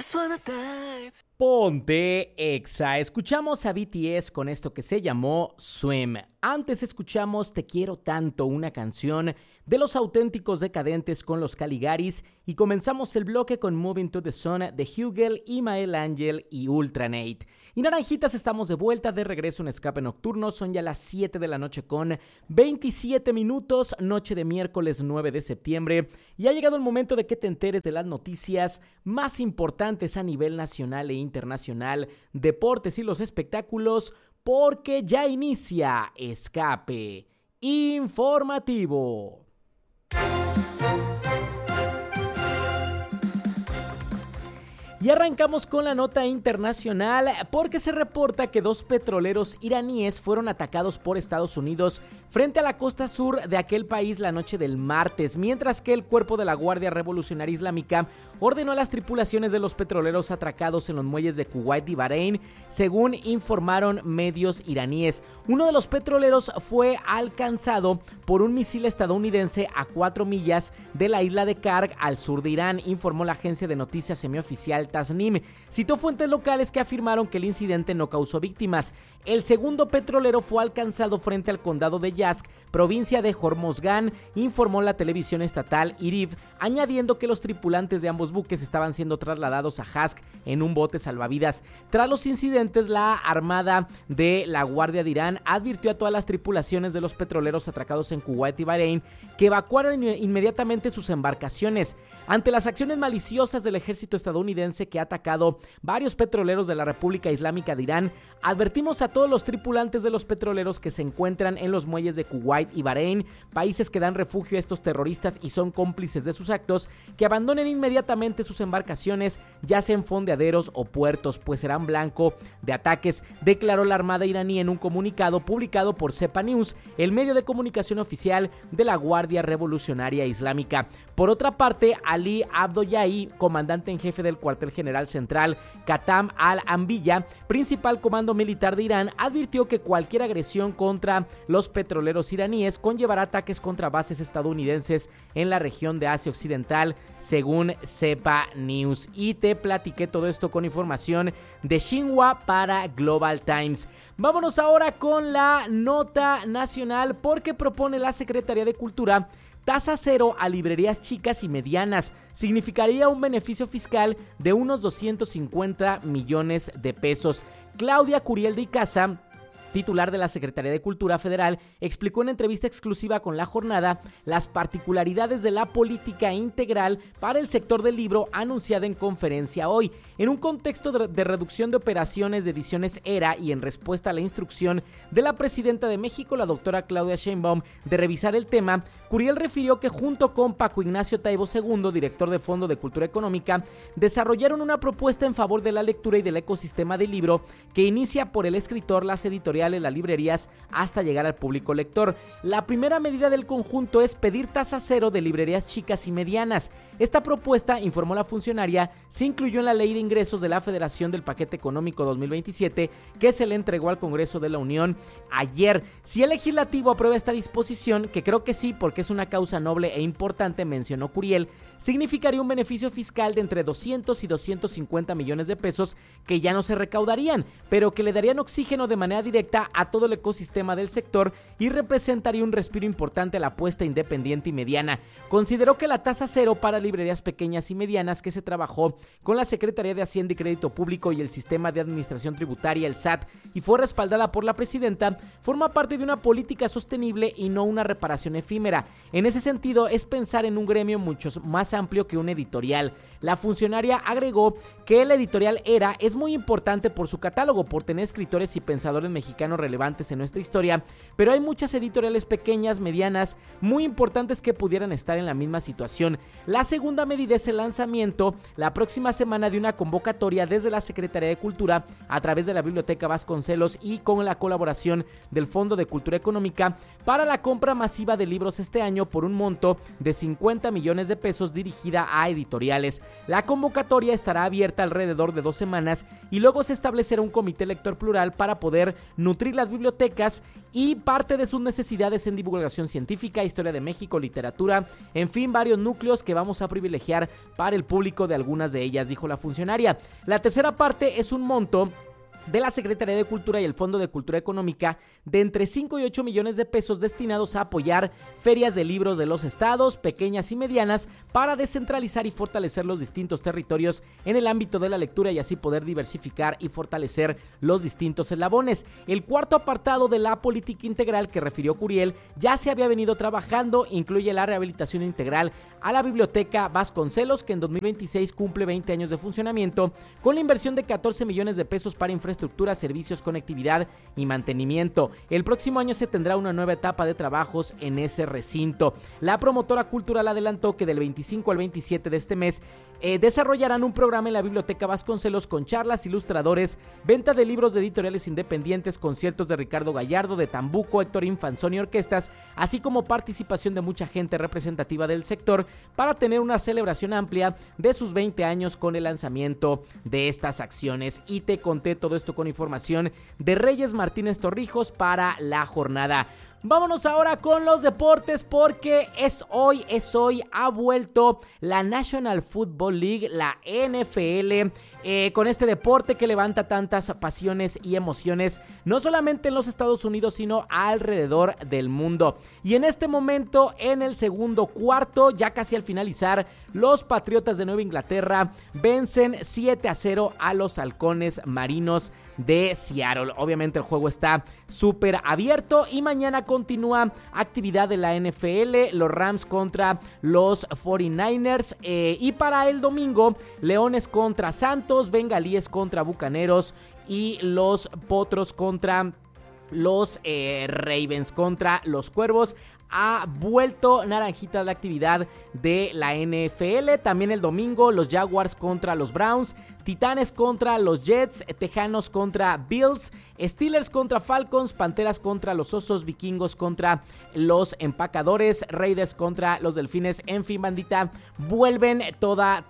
Ponte Exa. Escuchamos a BTS con esto que se llamó Swim. Antes escuchamos Te Quiero Tanto, una canción de Los Auténticos Decadentes con los Caligaris, y comenzamos el bloque con Moving to the Sun de Hugel, Imael Ángel y Ultranate. Y naranjitas, estamos de vuelta, de regreso en Escape Nocturno. Son ya las 7 de la noche con 27 minutos, noche de miércoles 9 de septiembre. Y ha llegado el momento de que te enteres de las noticias más importantes a nivel nacional e internacional, deportes y los espectáculos, porque ya inicia Escape Informativo. Y arrancamos con la nota internacional porque se reporta que 2 petroleros iraníes fueron atacados por Estados Unidos frente a la costa sur de aquel país la noche del martes, mientras que el cuerpo de la Guardia Revolucionaria Islámica ordenó a las tripulaciones de los petroleros atracados en los muelles de Kuwait y Bahrein, según informaron medios iraníes. Uno de los petroleros fue alcanzado por un misil estadounidense a 4 millas de la isla de Karg, al sur de Irán, informó la agencia de noticias semioficial Tasnim. Citó fuentes locales que afirmaron que el incidente no causó víctimas. El segundo petrolero fue alcanzado frente al condado de Yazd, provincia de Hormozgan, informó la televisión estatal IRIV, añadiendo que los tripulantes de ambos buques estaban siendo trasladados a Hask en un bote salvavidas. Tras los incidentes, la Armada de la Guardia de Irán advirtió a todas las tripulaciones de los petroleros atracados en Kuwait y Bahrein que evacuaran inmediatamente sus embarcaciones. Ante las acciones maliciosas del ejército estadounidense que ha atacado varios petroleros de la República Islámica de Irán, advertimos a todos los tripulantes de los petroleros que se encuentran en los muelles de Kuwait y Bahrein, países que dan refugio a estos terroristas y son cómplices de sus actos, que abandonen inmediatamente sus embarcaciones, ya sean fondeaderos o puertos, pues serán blanco de ataques, declaró la Armada iraní en un comunicado publicado por Sepa News, el medio de comunicación oficial de la Guardia Revolucionaria Islámica. Por otra parte, Ali Abdollahi, comandante en jefe del cuartel general central Qatam al-Anbiya, principal comando militar de Irán, advirtió que cualquier agresión contra los petroleros iraníes conllevará ataques contra bases estadounidenses en la región de Asia Occidental, según Sepa News. Y te platiqué todo esto con información de Xinhua para Global Times. Vámonos ahora con la nota nacional porque propone la Secretaría de Cultura tasa cero a librerías chicas y medianas. Significaría un beneficio fiscal de unos 250 millones de pesos. Claudia Curiel de Icaza, titular de la Secretaría de Cultura Federal, explicó en entrevista exclusiva con La Jornada las particularidades de la política integral para el sector del libro anunciada en conferencia hoy. En un contexto de reducción de operaciones de ediciones ERA y en respuesta a la instrucción de la presidenta de México, la doctora Claudia Sheinbaum, de revisar el tema, Curiel refirió que junto con Paco Ignacio Taibo II, director de Fondo de Cultura Económica, desarrollaron una propuesta en favor de la lectura y del ecosistema del libro que inicia por el escritor, las editoriales, las librerías, hasta llegar al público lector. La primera medida del conjunto es pedir tasa cero de librerías chicas y medianas. Esta propuesta, informó la funcionaria, se incluyó en la Ley de Ingresos de la Federación del Paquete Económico 2027 que se le entregó al Congreso de la Unión ayer. Si el legislativo aprueba esta disposición, que creo que sí porque es una causa noble e importante, mencionó Curiel, significaría un beneficio fiscal de entre 200 y 250 millones de pesos que ya no se recaudarían, pero que le darían oxígeno de manera directa a todo el ecosistema del sector y representaría un respiro importante a la apuesta independiente y mediana. Consideró que la tasa cero para librerías pequeñas y medianas que se trabajó con la Secretaría de Hacienda y Crédito Público y el Sistema de Administración Tributaria, el SAT, y fue respaldada por la presidenta, forma parte de una política sostenible y no una reparación efímera. En ese sentido, es pensar en un gremio mucho más amplio que un editorial. La funcionaria agregó que la editorial ERA es muy importante por su catálogo, por tener escritores y pensadores mexicanos relevantes en nuestra historia, pero hay muchas editoriales pequeñas, medianas, muy importantes que pudieran estar en la misma situación. La segunda medida es el lanzamiento la próxima semana de una convocatoria desde la Secretaría de Cultura a través de la Biblioteca Vasconcelos y con la colaboración del Fondo de Cultura Económica para la compra masiva de libros este año por un monto de 50 millones de pesos dirigida a editoriales. La convocatoria estará abierta alrededor de 2 semanas y luego se establecerá un comité lector plural para poder nutrir las bibliotecas y parte de sus necesidades en divulgación científica, historia de México, literatura, en fin, varios núcleos que vamos a privilegiar para el público de algunas de ellas, dijo la funcionaria. La tercera parte es un monto de la Secretaría de Cultura y el Fondo de Cultura Económica de entre 5 y 8 millones de pesos destinados a apoyar ferias de libros de los estados, pequeñas y medianas, para descentralizar y fortalecer los distintos territorios en el ámbito de la lectura y así poder diversificar y fortalecer los distintos eslabones. El cuarto apartado de la política integral que refirió Curiel ya se había venido trabajando, incluye la rehabilitación integral a la Biblioteca Vasconcelos, que en 2026 cumple 20 años de funcionamiento, con la inversión de 14 millones de pesos para infraestructura, servicios, conectividad y mantenimiento. El próximo año se tendrá una nueva etapa de trabajos en ese recinto. La promotora cultural adelantó que del 25 al 27 de este mes desarrollarán un programa en la Biblioteca Vasconcelos con charlas, ilustradores, venta de libros de editoriales independientes, conciertos de Ricardo Gallardo, de Tambuco, Héctor Infanzón y orquestas, así como participación de mucha gente representativa del sector para tener una celebración amplia de sus 20 años con el lanzamiento de estas acciones. Y te conté todo esto con información de Reyes Martínez Torrijos para la jornada. Vámonos ahora con los deportes porque es hoy, ha vuelto la National Football League, la NFL, con este deporte que levanta tantas pasiones y emociones, no solamente en los Estados Unidos, sino alrededor del mundo. Y en este momento, en el segundo cuarto, ya casi al finalizar, los Patriotas de Nueva Inglaterra vencen 7-0 a los Halcones Marinos de Seattle. Obviamente el juego está súper abierto y mañana continúa actividad de la NFL, los Rams contra los 49ers y para el domingo Leones contra Santos, Bengalíes contra Bucaneros y los Potros contra los Ravens, contra los Cuervos. Ha vuelto naranjita la actividad de la NFL. También el domingo los Jaguars contra los Browns, Titanes contra los Jets, Tejanos contra Bills, Steelers contra Falcons, Panteras contra los Osos, Vikingos contra los Empacadores, Raiders contra los Delfines. En fin, bandita, vuelven toda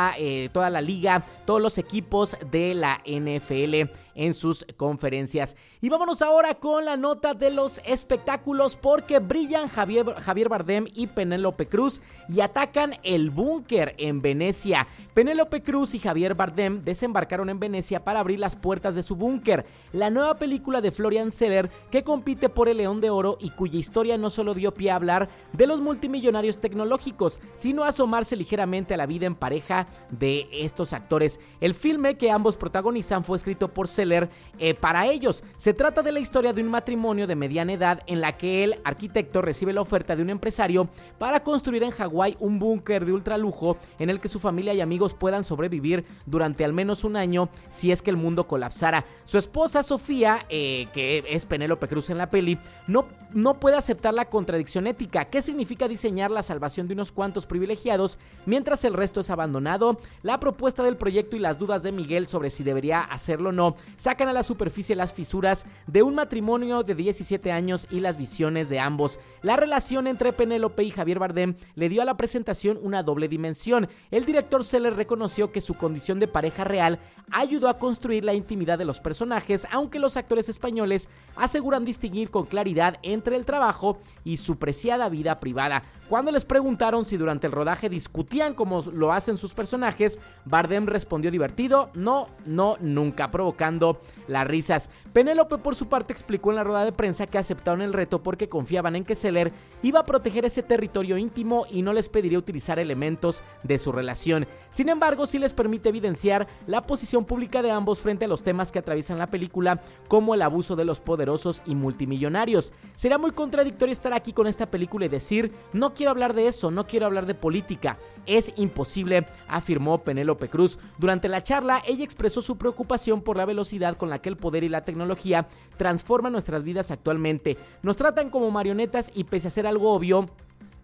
la liga, todos los equipos de la NFL en sus conferencias. Y vámonos ahora con la nota de los espectáculos porque brillan Javier Bardem y Penélope Cruz y atacan el búnker en Venecia. Penélope Cruz y Javier Bardem desembarcaron en Venecia para abrir las puertas de su búnker, la nueva película de Florian Zeller que compite por el León de Oro y cuya historia no solo dio pie a hablar de los multimillonarios tecnológicos, sino a asomarse ligeramente a la vida en pareja de estos actores. El filme que ambos protagonizan fue escrito por Zeller para ellos. Se trata de la historia de un matrimonio de mediana edad en la que el arquitecto recibe la oferta de un empresario para construir en Hawái un búnker de ultralujo en el que su familia y amigos puedan sobrevivir durante al menos un año si es que el mundo colapsara. Su esposa Sofía, que es Penélope Cruz en la peli, no puede aceptar la contradicción ética. ¿Qué significa diseñar la salvación de unos cuantos privilegiados mientras el resto es abandonado? La propuesta del proyecto y las dudas de Miguel sobre si debería hacerlo o no sacan a la superficie las fisuras de un matrimonio de 17 años y las visiones de ambos. La relación entre Penélope y Javier Bardem le dio a la presentación una doble dimensión. El director Zeller reconoció que su condición de pareja real ayudó a construir la intimidad de los personajes, aunque los actores españoles aseguran distinguir con claridad entre el trabajo y su preciada vida privada. Cuando les preguntaron si durante el rodaje discutían como lo hacen sus personajes, Bardem respondió divertido, no, nunca, provocando las risas. Penélope por su parte explicó en la rueda de prensa que aceptaron el reto porque confiaban en que Zeller iba a proteger ese territorio íntimo y no les pediría utilizar elementos de su relación. Sin embargo, sí les permite evidenciar la posición pública de ambos frente a los temas que atraviesan la película, como el abuso de los poderosos y multimillonarios. Será muy contradictorio estar aquí con esta película y decir, no quiero hablar de eso, no quiero hablar de política. Es imposible, afirmó Penélope Cruz. Durante la charla, ella expresó su preocupación por la velocidad con la que el poder y la tecnología transforman nuestras vidas actualmente. Nos tratan como marionetas y pese a ser algo obvio,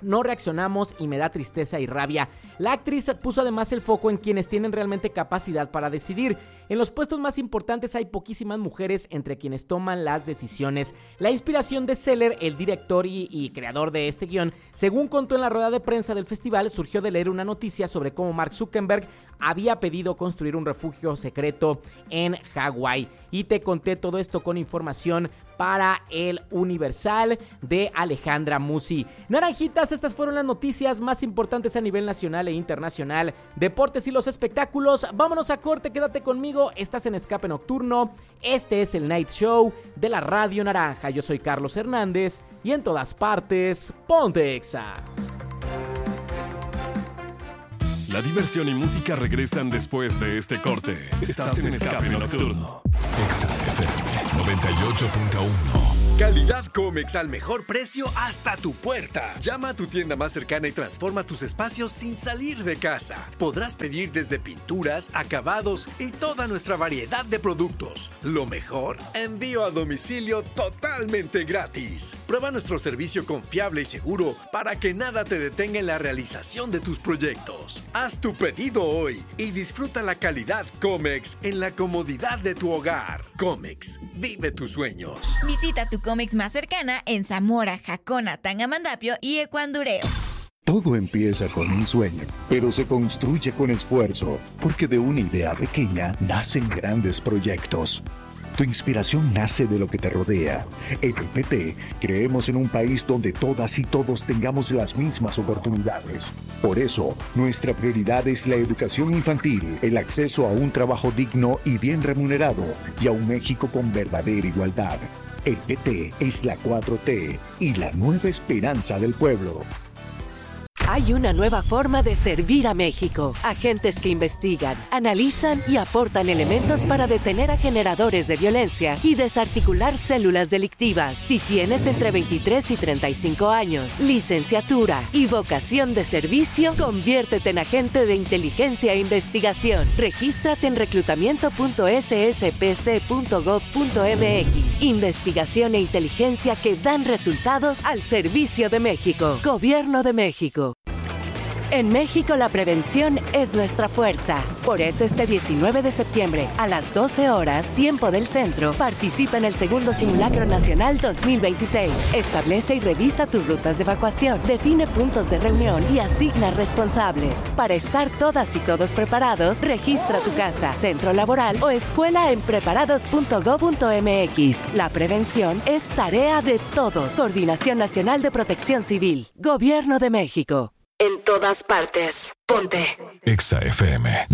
no reaccionamos y me da tristeza y rabia. La actriz puso además el foco en quienes tienen realmente capacidad para decidir. En los puestos más importantes hay poquísimas mujeres entre quienes toman las decisiones. La inspiración de Zeller, el director y creador de este guión, según contó en la rueda de prensa del festival, surgió de leer una noticia sobre cómo Mark Zuckerberg había pedido construir un refugio secreto en Hawái. Y te conté todo esto con información para El Universal de Alejandra Musi. Naranjitas, estas fueron las noticias más importantes a nivel nacional e internacional. Deportes y los espectáculos. Vámonos a corte, quédate conmigo. Estás en Escape Nocturno. Este es el Night Show de la Radio Naranja. Yo soy Carlos Hernández y en todas partes, ponte Exa. La diversión y música regresan después de este corte. Estás en Escape Nocturno. Exa FM 98.1. Calidad Comex al mejor precio hasta tu puerta. Llama a tu tienda más cercana y transforma tus espacios sin salir de casa. Podrás pedir desde pinturas, acabados y toda nuestra variedad de productos. Lo mejor, envío a domicilio totalmente gratis. Prueba nuestro servicio confiable y seguro para que nada te detenga en la realización de tus proyectos. Haz tu pedido hoy y disfruta la calidad Comex en la comodidad de tu hogar. Comex, vive tus sueños. Visita tu Comex más cercana en Zamora, Jacona, Tangamandapio y Ecuandureo. Todo empieza con un sueño, pero se construye con esfuerzo, porque de una idea pequeña nacen grandes proyectos. Tu inspiración nace de lo que te rodea. En el PT creemos en un país donde todas y todos tengamos las mismas oportunidades. Por eso, nuestra prioridad es la educación infantil, el acceso a un trabajo digno y bien remunerado, y a un México con verdadera igualdad. El PT es la 4T y la nueva esperanza del pueblo. Hay una nueva forma de servir a México. Agentes que investigan, analizan y aportan elementos para detener a generadores de violencia y desarticular células delictivas. Si tienes entre 23 y 35 años, licenciatura y vocación de servicio, conviértete en agente de inteligencia e investigación. Regístrate en reclutamiento.sspc.gov.mx. Investigación e inteligencia que dan resultados al servicio de México. Gobierno de México. En México la prevención es nuestra fuerza. Por eso este 19 de septiembre a las 12 horas, tiempo del centro, participa en el segundo Simulacro Nacional 2026. Establece y revisa tus rutas de evacuación, define puntos de reunión y asigna responsables. Para estar todas y todos preparados, registra tu casa, centro laboral o escuela en preparados.gov.mx. La prevención es tarea de todos. Coordinación Nacional de Protección Civil. Gobierno de México. En todas partes, ponte Exa FM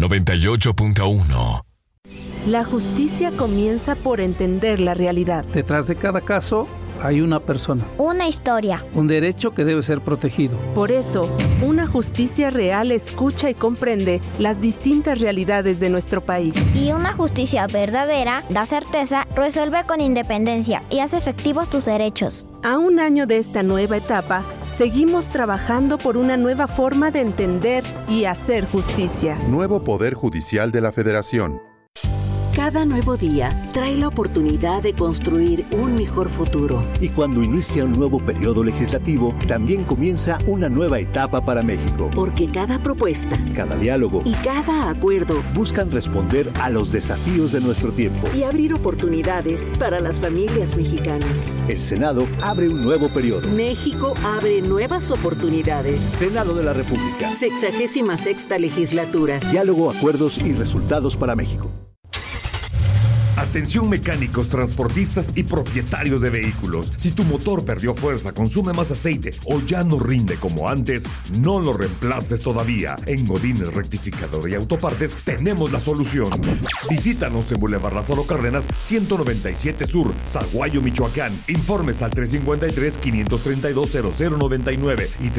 98.1. La justicia comienza por entender la realidad. Detrás de cada caso hay una persona. Una historia. Un derecho que debe ser protegido. Por eso, una justicia real escucha y comprende las distintas realidades de nuestro país. Y una justicia verdadera da certeza, resuelve con independencia y hace efectivos tus derechos. A un año de esta nueva etapa, seguimos trabajando por una nueva forma de entender y hacer justicia. Nuevo Poder Judicial de la Federación. Cada nuevo día trae la oportunidad de construir un mejor futuro. Y cuando inicia un nuevo periodo legislativo, también comienza una nueva etapa para México. Porque cada propuesta, cada diálogo y cada acuerdo buscan responder a los desafíos de nuestro tiempo y abrir oportunidades para las familias mexicanas. El Senado abre un nuevo periodo. México abre nuevas oportunidades. Senado de la República. 66ª legislatura. Diálogo, acuerdos y resultados para México. Atención mecánicos, transportistas y propietarios de vehículos. Si tu motor perdió fuerza, consume más aceite o ya no rinde como antes, no lo reemplaces todavía. En Godínez Rectificador y Autopartes tenemos la solución. Visítanos en Boulevard Lázaro Cárdenas, 197 Sur, Zaguayo, Michoacán. Informes al 353-532-0099 y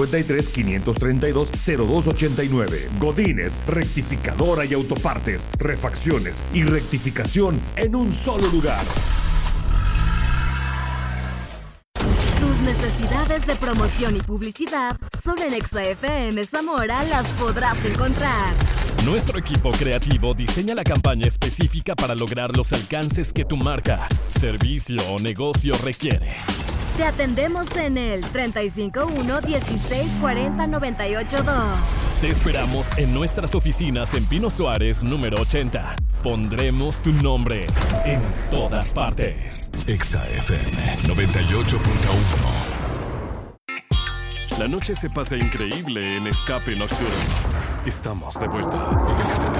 353-532-0289. Godínez Rectificadora y Autopartes. Refacciones y rectificación en un solo lugar. Tus necesidades de promoción y publicidad solo en Exa FM Zamora las podrás encontrar. Nuestro equipo creativo diseña la campaña específica para lograr los alcances que tu marca, servicio o negocio requiere. Te atendemos en el 351-1640-982. Te esperamos en nuestras oficinas en Pino Suárez, número 80. Pondremos tu nombre en todas partes. Exa FM 98.1. La noche se pasa increíble en Escape Nocturno. Estamos de vuelta.